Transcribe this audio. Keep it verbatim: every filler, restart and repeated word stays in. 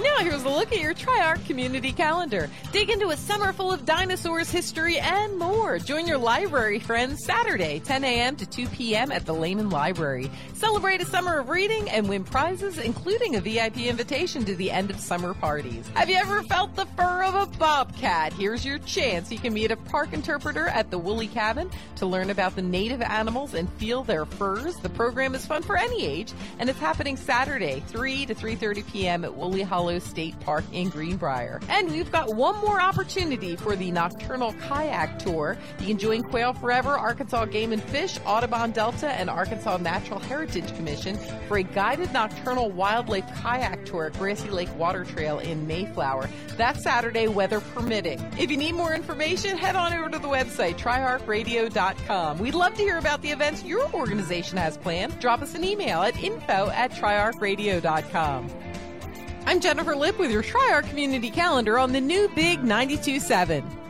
Now here's a look at your Tri-Arc community calendar. Dig into a summer full of dinosaurs, history, and more. Join your library friends Saturday, ten a.m. to two p.m. at the Lehman Library. Celebrate a summer of reading and win prizes, including a V I P invitation to the end of summer parties. Have you ever felt the fur of a bobcat? Here's your chance. You can meet a park interpreter at the Woolly Cabin to learn about the native animals and feel their furs. The program is fun for any age, and it's happening Saturday, three to three thirty p.m. at Woolly Hollow State Park in Greenbrier. And we've got one more opportunity for the Nocturnal Kayak Tour. You can join Quail Forever, Arkansas Game and Fish, Audubon Delta, and Arkansas Natural Heritage Commission for a guided nocturnal wildlife kayak tour at Grassy Lake Water Trail in Mayflower. That's Saturday, weather permitting. If you need more information, head on over to the website, tri arc radio dot com. We'd love to hear about the events your organization has planned. Drop us an email at info at tri arc radio dot com. I'm Jennifer Lipp with your Tri-Arc Community Calendar on the new Big ninety-two point seven.